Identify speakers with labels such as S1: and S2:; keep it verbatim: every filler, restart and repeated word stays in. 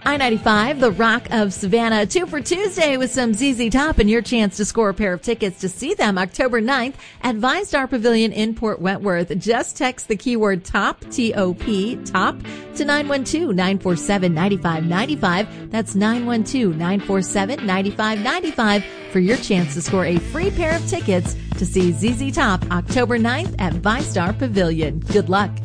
S1: I ninety-five, the Rock of Savannah, two for Tuesday with some Z Z Top and your chance to score a pair of tickets to see them October ninth at ViStar Pavilion in Port Wentworth. Just text the keyword TOP, T O P, TOP, to nine one two, nine four seven, nine five nine five. That's nine one two, nine four seven, nine five nine five for your chance to score a free pair of tickets to see Z Z Top October ninth at ViStar Pavilion. Good luck.